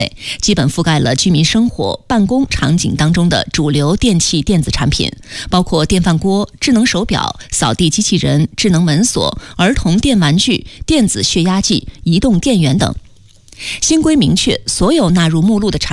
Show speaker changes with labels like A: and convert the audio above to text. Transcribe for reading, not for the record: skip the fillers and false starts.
A: 基本覆盖了居民生活、办公场景当中的主流电器电子产品，包括电饭锅、智能手表、扫地机器人、智能门锁、儿童电玩具、电子血压计、移动电源等。新规明确，所有纳入目录的产